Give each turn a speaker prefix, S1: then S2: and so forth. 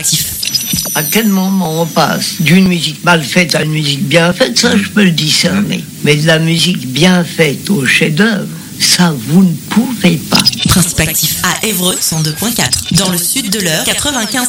S1: À quel moment on passe d'une musique mal faite à une musique bien faite, ça je peux le discerner. Mais de la musique bien faite au chef-d'œuvre, ça vous ne pouvez pas.
S2: Principe actif à Évreux 102.4. Dans le sud de l'Eure 95.